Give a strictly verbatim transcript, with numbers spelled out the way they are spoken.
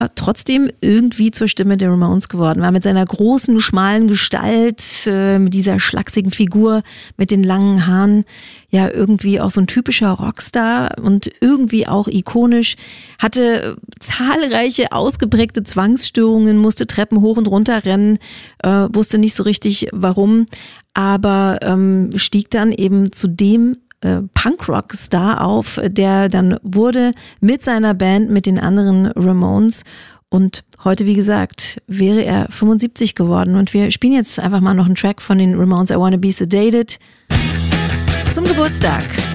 trotzdem irgendwie zur Stimme der Ramones geworden. War mit seiner großen, schmalen Gestalt, äh, mit dieser schlachsigen Figur, mit den langen Haaren, ja irgendwie auch so ein typischer Rockstar und irgendwie auch ikonisch. Hatte zahlreiche ausgeprägte Zwangsstörungen, musste Treppen hoch und runter rennen, äh, wusste nicht so richtig warum, aber ähm, stieg dann eben zu dem Punkrock-Star auf, der dann wurde mit seiner Band, mit den anderen Ramones. Und heute, wie gesagt, wäre er fünfundsiebzig geworden. Und wir spielen jetzt einfach mal noch einen Track von den Ramones, I Wanna Be Sedated, zum Geburtstag.